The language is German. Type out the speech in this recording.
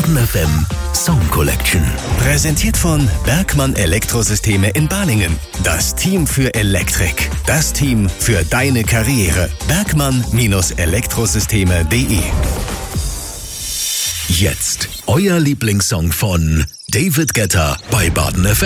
Baden FM Song Collection. Präsentiert von Bergmann Elektrosysteme in Balingen. Das Team für Elektrik. Das Team für deine Karriere. Bergmann-Elektrosysteme.de. Jetzt euer Lieblingssong von David Guetta bei Baden FM.